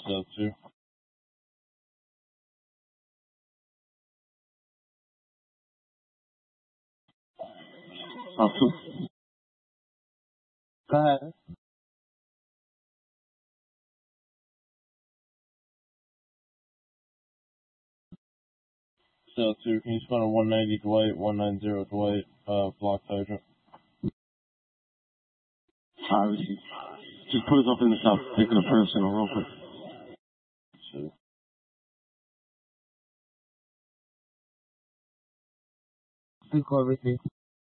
So, too. Oh, two. Go ahead. So, too. Can you spell on 190 Dwight, 190 Dwight, block hydrant? Obviously. Just put us up in the south. Take it personal real quick. So. Think everything.